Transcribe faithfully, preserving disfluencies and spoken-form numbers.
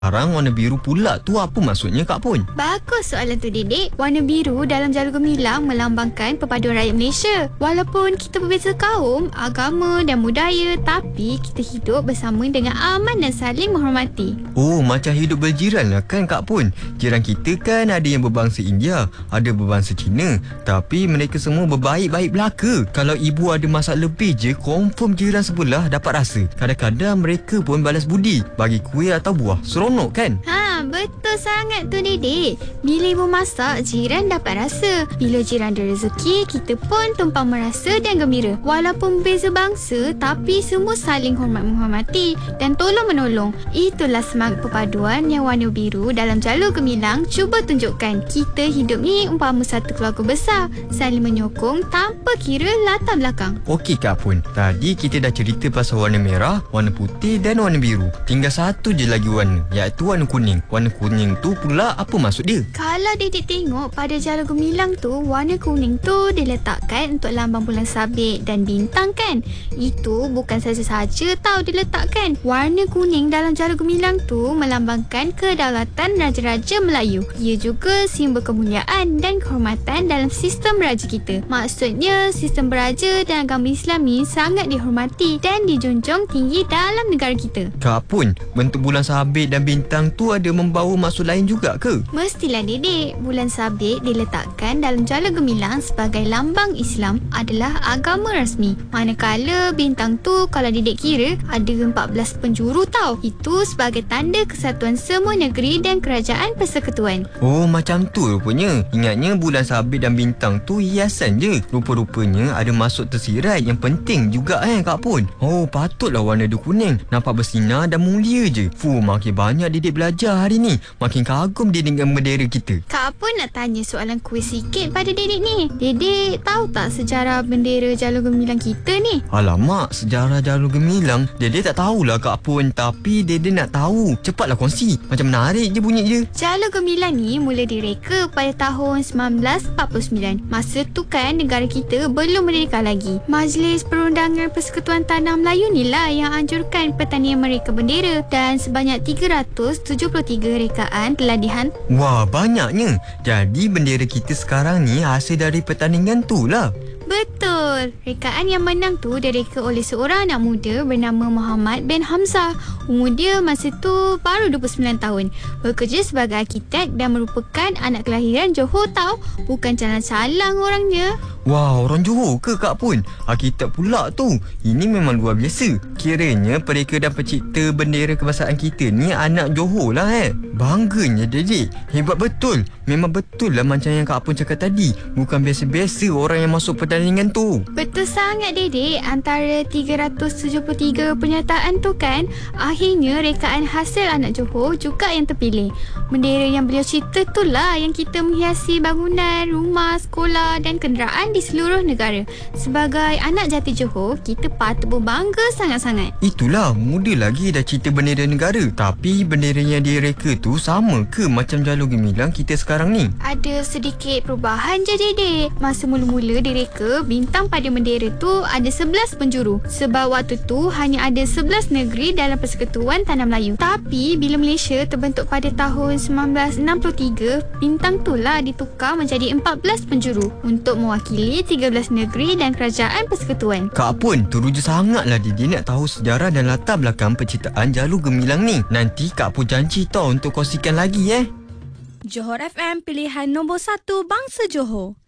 Sekarang warna biru pula tu apa maksudnya Kak Pun? Bagus soalan tu Dedek. Warna biru dalam jalur gemilang melambangkan perpaduan rakyat Malaysia. Walaupun kita berbeza kaum, agama dan budaya, tapi kita hidup bersama dengan aman dan saling menghormati. Oh, macam hidup berjiran lah kan Kak Pun. Jiran kita kan ada yang berbangsa India, ada berbangsa Cina, tapi mereka semua berbaik-baik belaka. Kalau ibu ada masak lebih je, confirm jiran sebelah dapat rasa. Kadang-kadang mereka pun balas budi, bagi kuih atau buah. Seronok kan? Ha, betul sangat tu Dedek. Bila ibu masak, jiran dapat rasa. Bila jiran ada rezeki, kita pun tumpang merasa dan gembira. Walaupun berbeza bangsa, tapi semua saling hormat menghormati dan tolong menolong. Itulah semangat perpaduan yang warna biru dalam jalur gemilang cuba tunjukkan. Kita hidup ni umpama satu keluarga besar, saling menyokong tanpa kira latar belakang. Okey Kak Pun, tadi kita dah cerita pasal warna merah, warna putih dan warna biru. Tinggal satu je lagi warna, iaitu warna kuning. Warna kuning tu pula apa maksud dia? Kalau Dedek tengok pada jalur gemilang tu, warna kuning tu diletakkan untuk lambang bulan sabit dan bintang kan. Itu bukan saja-saja tau diletakkan. Warna kuning dalam jalur gemilang tu melambangkan kedaulatan Raja-Raja Melayu. Ia juga simbol kemuliaan dan kehormatan dalam sistem beraja kita. Maksudnya, sistem beraja dan agama Islam ni sangat dihormati dan dijunjung tinggi dalam negara kita. Kak Pun, bentuk bulan sabit dan bintang tu ada membawa maksud lain juga ke? Mestilah Dedek. Bulan sabit diletakkan dalam jalur gemilang sebagai lambang Islam adalah agama rasmi. Manakala bintang tu kalau Dedek kira ada empat belas penjuru tau. Itu sebagai tanda kesatuan semua negeri dan kerajaan persekutuan. Oh, macam tu rupanya. Ingatnya bulan sabit dan bintang tu hiasan je. Rupa-rupanya ada maksud tersirat yang penting juga eh Kak Pun. Oh, patutlah warna dia kuning. Nampak bersinar dan mulia je. Fuh, makin banyak Dedek belajar hari ni. Makin kagum dia dengan bendera kita. Kak pun nak tanya soalan kuis sikit pada Dedek ni. Dedek tahu tak sejarah bendera jalur gemilang kita ni? Alamak, sejarah jalur gemilang Dedek tak tahulah Kak Pun. Tapi Dedek nak tahu. Cepatlah kongsi. Macam menarik je bunyi je. Jalur gemilang ni mula direka pada tahun sembilan belas empat puluh sembilan. Masa tu kan negara kita belum merdeka lagi. Majlis Perundangan Persekutuan Tanah Melayu ni lah yang anjurkan pertanian mereka bendera. Dan sebanyak tiga ratus tujuh puluh tiga rekaan telah dihantar. Wah, banyaknya. Jadi bendera kita sekarang ni hasil dari pertandingan tu lah. Betul. Rekaan yang menang tu direka oleh seorang anak muda bernama Muhammad bin Hamzah. Umur dia masa tu baru dua puluh sembilan tahun. Bekerja sebagai arkitek dan merupakan anak kelahiran Johor tau. Bukan calang-calang orangnya. Wah, orang Johor ke Kak Pun? Arkitek pula tu. Ini memang luar biasa. Kiranya pereka dan pencipta bendera kebangsaan kita ni anak Johor lah eh. Bangganya Dedek. Hebat betul. Memang betul lah macam yang Kak Pun cakap tadi. Bukan biasa-biasa orang yang masuk pertandingan tu. Betul sangat Dedek. Antara tiga ratus tujuh puluh tiga pernyataan tu kan, akhirnya rekaan hasil anak Johor juga yang terpilih. Bendera yang beliau cipta tu lah yang kita menghiasi bangunan, rumah, sekolah dan kenderaan di seluruh negara. Sebagai anak jati Johor, kita patut berbangga sangat-sangat. Itulah, muda lagi dah cipta bendera negara. Tapi bendera yang direka tu sama ke macam jalur gemilang kita sekarang ni? Ada sedikit perubahan je Dedek. Masa mula-mula direka, bintang pada bendera tu ada sebelas penjuru. Sebab waktu tu hanya ada sebelas negeri dalam Persekutuan Tanah Melayu. Tapi bila Malaysia terbentuk pada tahun sembilan belas enam puluh tiga, bintang tu lah ditukar menjadi empat belas penjuru untuk mewakili tiga belas negeri dan kerajaan persekutuan. Kak Pun, teruja sangatlah dia, dia nak tahu sejarah dan latar belakang penciptaan jalur gemilang ni. Nanti Kak Pun janji tau untuk kongsikan lagi eh. Johor F M, pilihan nombor satu bangsa Johor.